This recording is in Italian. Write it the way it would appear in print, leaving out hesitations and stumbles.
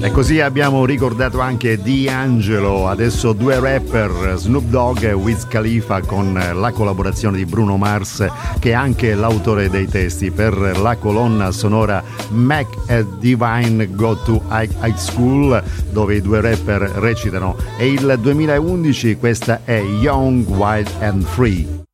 E così abbiamo ricordato anche D'Angelo, adesso due rapper, Snoop Dogg e Wiz Khalifa, con la collaborazione di Bruno Mars, che è anche l'autore dei testi per la colonna sonora Mac e Divine Go to High School, dove i due rapper recitano. È il 2011, questa è Young, Wild and Free.